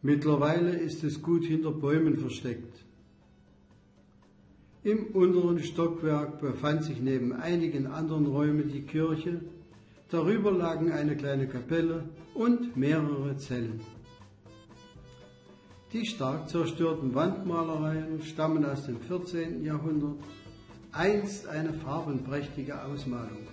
Mittlerweile ist es gut hinter Bäumen versteckt. Im unteren Stockwerk befand sich neben einigen anderen Räumen die Kirche, darüber lagen eine kleine Kapelle und mehrere Zellen. Die stark zerstörten Wandmalereien stammen aus dem 14. Jahrhundert, einst eine farbenprächtige Ausmalung.